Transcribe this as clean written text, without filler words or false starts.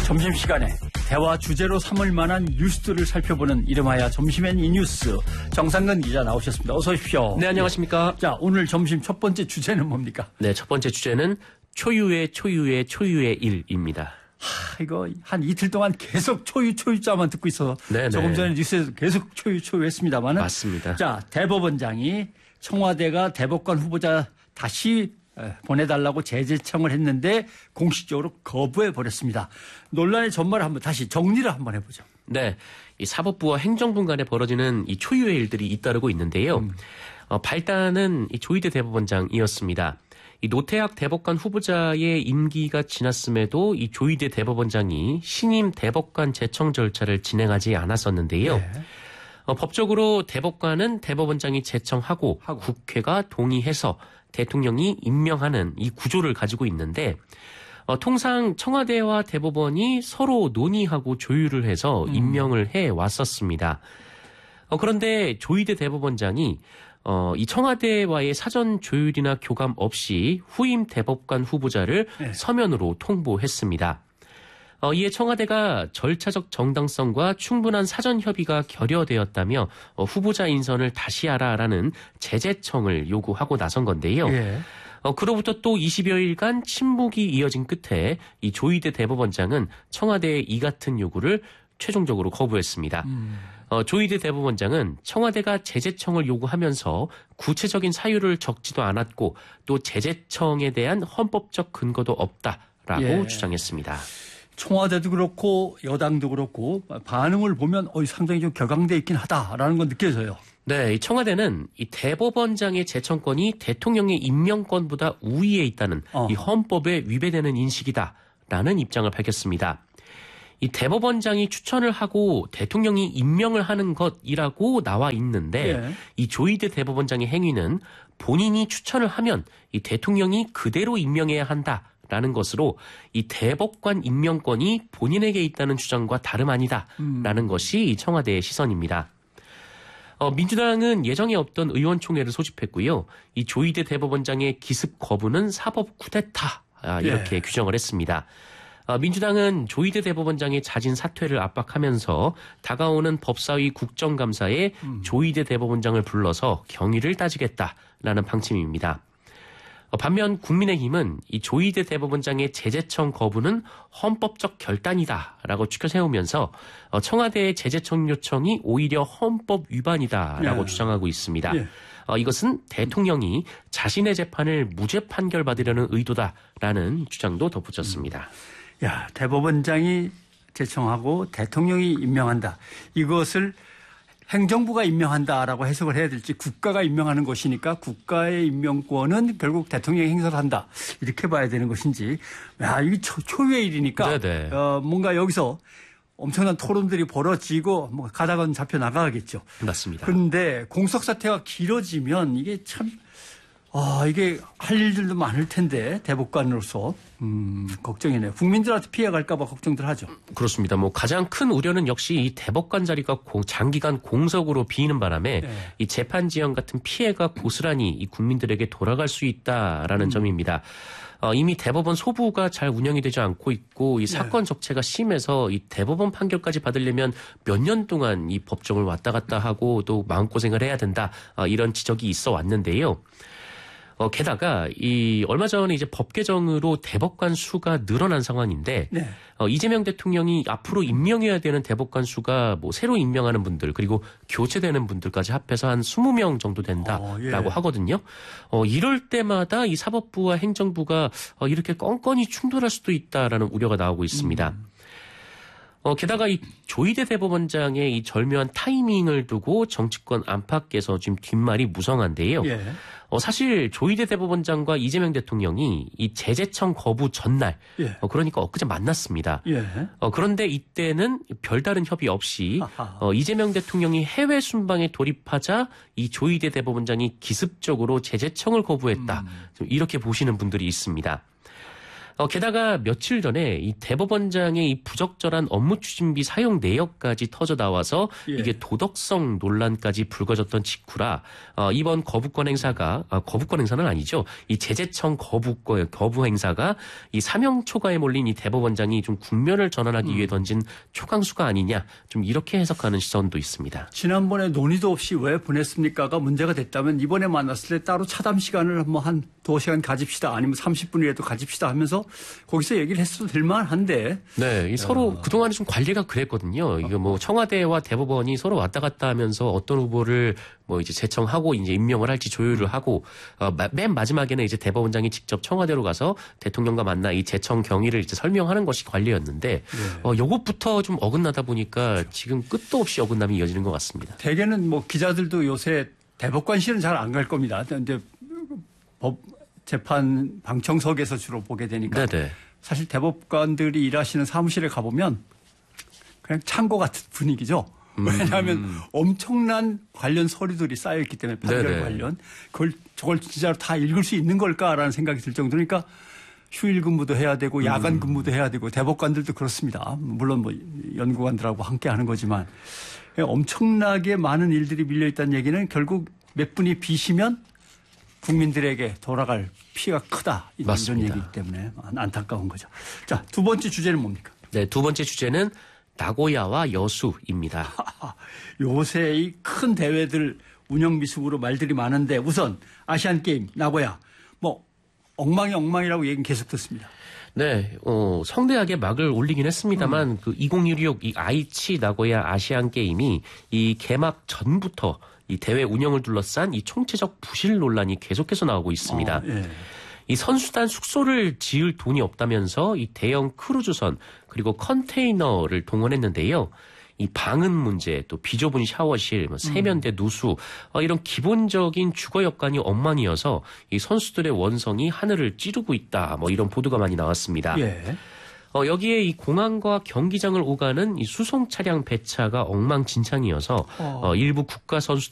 점심시간에 대화 주제로 삼을 만한 뉴스들을 살펴보는 이름하여 점심엔 이 뉴스. 정상근 기자 나오셨습니다. 어서 오십시오. 네, 안녕하십니까. 자, 오늘 점심 첫 번째 주제는 뭡니까? 네, 첫 번째 주제는 초유의 일입니다. 이거 한 이틀 동안 계속 초유자만 듣고 있어서 네네. 조금 전에 뉴스에서 계속 초유했습니다만은. 맞습니다. 자, 대법원장이 청와대가 대법관 후보자 다시 보내달라고 재제청을 했는데 공식적으로 거부해버렸습니다. 논란의 전말을 한번 다시 정리를 한번 해보죠. 네, 이 사법부와 행정부 간에 벌어지는 이 초유의 일들이 잇따르고 있는데요. 발단은 이 조희대 대법원장이었습니다. 이 노태학 대법관 후보자의 임기가 지났음에도 이 조희대 대법원장이 신임 대법관 제청 절차를 진행하지 않았었는데요. 네. 법적으로 대법관은 대법원장이 제청하고 국회가 동의해서 대통령이 임명하는 이 구조를 가지고 있는데 통상 청와대와 대법원이 서로 논의하고 조율을 해서 임명을 해 왔었습니다. 그런데 조희대 대법원장이 이 청와대와의 사전 조율이나 교감 없이 후임 대법관 후보자를 서면으로 통보했습니다. 이에 청와대가 절차적 정당성과 충분한 사전 협의가 결여되었다며 후보자 인선을 다시 하라라는 재제청을 요구하고 나선 건데요. 예. 그로부터 또 20여일간 침묵이 이어진 끝에 이 조희대 대법원장은 청와대의 이 같은 요구를 최종적으로 거부했습니다. 조희대 대법원장은 청와대가 재제청을 요구하면서 구체적인 사유를 적지도 않았고 또 재제청에 대한 헌법적 근거도 없다라고 주장했습니다. 청와대도 그렇고 여당도 그렇고 반응을 보면 상당히 좀 격앙돼 있긴 하다라는 건 느껴져요. 네, 이 청와대는 이 대법원장의 제청권이 대통령의 임명권보다 우위에 있다는 이 헌법에 위배되는 인식이다라는 입장을 밝혔습니다. 이 대법원장이 추천을 하고 대통령이 임명을 하는 것이라고 나와 있는데 이 조희대 대법원장의 행위는 본인이 추천을 하면 이 대통령이 그대로 임명해야 한다라는 것으로 이 대법관 임명권이 본인에게 있다는 주장과 다름 아니다라는 것이 이 청와대의 시선입니다. 민주당은 예정에 없던 의원총회를 소집했고요. 이 조희대 대법원장의 기습 거부는 사법 쿠데타 이렇게 규정을 했습니다. 민주당은 조희대 대법원장의 자진 사퇴를 압박하면서 다가오는 법사위 국정감사에 조희대 대법원장을 불러서 경위를 따지겠다라는 방침입니다. 반면 국민의힘은 이 조희대 대법원장의 재제청 거부는 헌법적 결단이다라고 추켜 세우면서 청와대의 재제청 요청이 오히려 헌법 위반이다라고 주장하고 있습니다. 이것은 대통령이 자신의 재판을 무죄 판결받으려는 의도다라는 주장도 덧붙였습니다. 대법원장이 제청하고 대통령이 임명한다. 이것을 행정부가 임명한다라고 해석을 해야 될지 국가가 임명하는 것이니까 국가의 임명권은 결국 대통령이 행사를 한다. 이렇게 봐야 되는 것인지. 이게 초유의 일이니까 뭔가 여기서 엄청난 토론들이 벌어지고 가닥은 잡혀 나가겠죠. 맞습니다. 그런데 공석 사태가 길어지면 이게 참 이게 할 일들도 많을 텐데 대법관으로서 걱정이네요. 국민들한테 피해갈까 봐 걱정들 하죠. 그렇습니다. 가장 큰 우려는 역시 이 대법관 자리가 장기간 공석으로 비이는 바람에 이 재판 지연 같은 피해가 고스란히 이 국민들에게 돌아갈 수 있다라는 점입니다. 이미 대법원 소부가 잘 운영이 되지 않고 있고 이 사건 적체가 심해서 이 대법원 판결까지 받으려면 몇 년 동안 이 법정을 왔다 갔다 하고 또 마음고생을 해야 된다. 이런 지적이 있어 왔는데요. 게다가 얼마 전에 이제 법 개정으로 대법관 수가 늘어난 상황인데 이재명 대통령이 앞으로 임명해야 되는 대법관 수가 새로 임명하는 분들 그리고 교체되는 분들까지 합해서 한 20명 정도 된다라고 하거든요. 이럴 때마다 이 사법부와 행정부가 이렇게 껌껌이 충돌할 수도 있다라는 우려가 나오고 있습니다. 게다가 이 조희대 대법원장의 이 절묘한 타이밍을 두고 정치권 안팎에서 지금 뒷말이 무성한데요. 사실 조희대 대법원장과 이재명 대통령이 이 재제청 거부 전날, 그러니까 엊그제 만났습니다. 그런데 이때는 별다른 협의 없이 이재명 대통령이 해외 순방에 돌입하자 이 조희대 대법원장이 기습적으로 재제청을 거부했다. 이렇게 보시는 분들이 있습니다. 게다가 며칠 전에 이 대법원장의 이 부적절한 업무 추진비 사용 내역까지 터져 나와서 예. 이게 도덕성 논란까지 불거졌던 직후라 이번 거부권 행사가 거부권 행사는 아니죠. 이 제재청 거부 행사가 이 사명 초과에 몰린 이 대법원장이 좀 국면을 전환하기 위해 던진 초강수가 아니냐 좀 이렇게 해석하는 시선도 있습니다. 지난번에 논의도 없이 왜 보냈습니까가 문제가 됐다면 이번에 만났을 때 따로 차담 시간을 뭐 한 2시간 가집시다 아니면 30분이라도 가집시다 하면서 거기서 얘기를 했어도 될 만한데. 네, 서로 그동안에 좀 관리가 그랬거든요. 이게 뭐 청와대와 대법원이 서로 왔다 갔다 하면서 어떤 후보를 뭐 이제 제청하고 이제 임명을 할지 조율을 하고 맨 마지막에는 이제 대법원장이 직접 청와대로 가서 대통령과 만나 이 제청 경위를 이제 설명하는 것이 관리였는데 요것부터 좀 어긋나다 보니까 지금 끝도 없이 어긋남이 이어지는 것 같습니다. 대개는 뭐 기자들도 요새 대법관실은 잘 안 갈 겁니다. 근데 재판 방청석에서 주로 보게 되니까 네네. 사실 대법관들이 일하시는 사무실에 가보면 그냥 창고 같은 분위기죠. 왜냐하면 엄청난 관련 서류들이 쌓여있기 때문에 판결 네네. 관련 저걸 진짜로 다 읽을 수 있는 걸까라는 생각이 들 정도니까 휴일 근무도 해야 되고 야간 근무도 해야 되고 대법관들도 그렇습니다. 물론 뭐 연구관들하고 함께 하는 거지만 엄청나게 많은 일들이 밀려있다는 얘기는 결국 몇 분이 비시면 국민들에게 돌아갈 피해가 크다. 이런 얘기이기 때문에 안타까운 거죠. 자, 두 번째 주제는 뭡니까? 네, 두 번째 주제는 나고야와 여수입니다. 요새 이 큰 대회들 운영 미숙으로 말들이 많은데 우선 아시안게임 나고야 뭐 엉망이라고 얘기는 계속 듣습니다. 네, 성대하게 막을 올리긴 했습니다만 그 2016 이 아이치 나고야 아시안 게임이 이 개막 전부터 이 대회 운영을 둘러싼 이 총체적 부실 논란이 계속해서 나오고 있습니다. 예. 이 선수단 숙소를 지을 돈이 없다면서 이 대형 크루즈선 그리고 컨테이너를 동원했는데요. 이 방음 문제, 또 비좁은 샤워실, 세면대 누수 이런 기본적인 주거 여건이 엉망이어서 이 선수들의 원성이 하늘을 찌르고 있다. 뭐 이런 보도가 많이 나왔습니다. 예. 여기에 이 공항과 경기장을 오가는 이 수송 차량 배차가 엉망진창이어서 일부 국가 선수